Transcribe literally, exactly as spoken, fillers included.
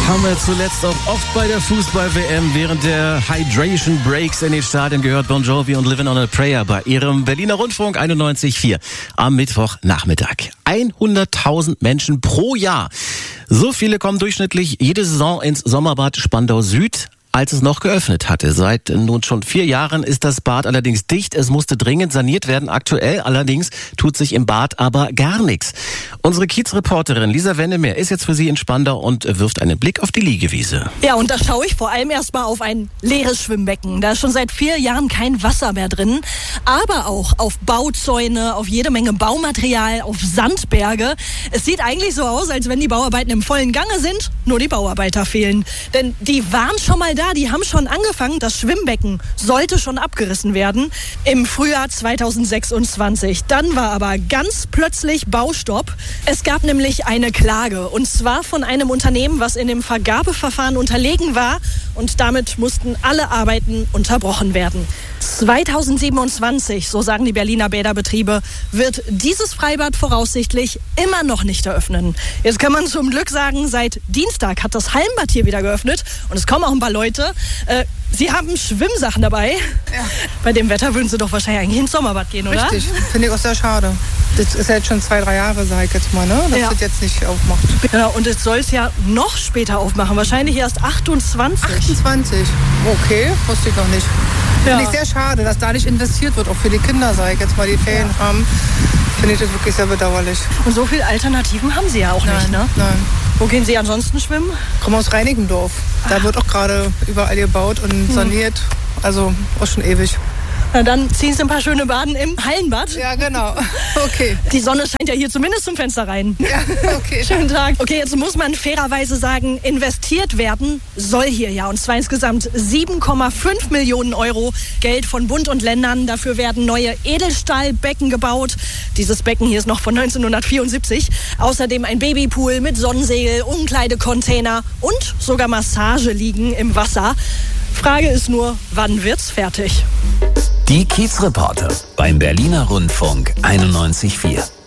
Haben wir zuletzt auch oft bei der Fußball-W M während der Hydration Breaks in den Stadien gehört. Bon Jovi und Living on a Prayer bei ihrem Berliner Rundfunk einundneunzig Komma vier am Mittwochnachmittag. hunderttausend Menschen pro Jahr. So viele kommen durchschnittlich jede Saison ins Sommerbad Spandau Süd, als es noch geöffnet hatte. Seit nun schon vier Jahren ist das Bad allerdings dicht. Es musste dringend saniert werden. Aktuell allerdings tut sich im Bad aber gar nichts. Unsere Kiez-Reporterin Lisa Wendemeer ist jetzt für Sie in Spandau und wirft einen Blick auf die Liegewiese. Ja, und da schaue ich vor allem erstmal auf ein leeres Schwimmbecken. Da ist schon seit vier Jahren kein Wasser mehr drin. Aber auch auf Bauzäune, auf jede Menge Baumaterial, auf Sandberge. Es sieht eigentlich so aus, als wenn die Bauarbeiten im vollen Gange sind, nur die Bauarbeiter fehlen. Denn die waren schon mal da, die haben schon angefangen. Das Schwimmbecken sollte schon abgerissen werden im Frühjahr zweitausendsechsundzwanzig. Dann war aber ganz plötzlich Baustopp. Es gab nämlich eine Klage, und zwar von einem Unternehmen, was in dem Vergabeverfahren unterlegen war, und damit mussten alle Arbeiten unterbrochen werden. zweitausendsiebenundzwanzig, so sagen die Berliner Bäderbetriebe, wird dieses Freibad voraussichtlich immer noch nicht eröffnen. Jetzt kann man zum Glück sagen, seit Dienstag hat das Hallenbad hier wieder geöffnet und es kommen auch ein paar Leute. Äh, Sie haben Schwimmsachen dabei. Ja. Bei dem Wetter würden Sie doch wahrscheinlich eigentlich ins Sommerbad gehen, oder? Richtig, finde ich auch sehr schade. Das ist ja jetzt schon zwei, drei Jahre, sag ich jetzt mal, ne? dass Ja. das jetzt nicht aufmacht. Genau, und es soll es ja noch später aufmachen, wahrscheinlich erst achtundzwanzig. achtundzwanzig, okay, wusste ich noch nicht. Ja. Finde ich sehr schade, dass da nicht investiert wird, auch für die Kinder, sag ich jetzt mal, die Ferien Ja. haben. Finde ich das wirklich sehr bedauerlich. Und so viele Alternativen haben Sie ja auch nicht, ne? Nein. Wo gehen Sie ansonsten schwimmen? Ich komme aus Reinickendorf. Da Ah. wird auch gerade überall gebaut und saniert. Also auch schon ewig. Na, dann ziehen Sie ein paar schöne Baden im Hallenbad. Ja, genau. Okay. Die Sonne scheint ja hier zumindest zum Fenster rein. Ja, okay. Schönen Tag. Okay, jetzt muss man fairerweise sagen, investiert werden soll hier ja. Und zwar insgesamt sieben Komma fünf Millionen Euro Geld von Bund und Ländern. Dafür werden neue Edelstahlbecken gebaut. Dieses Becken hier ist noch von neunzehnhundertvierundsiebzig. Außerdem ein Babypool mit Sonnensegel, Umkleidecontainer und sogar Massageliegen im Wasser. Frage ist nur, wann wird's fertig? Die Kiez-Reporter beim Berliner Rundfunk einundneunzig Komma vier.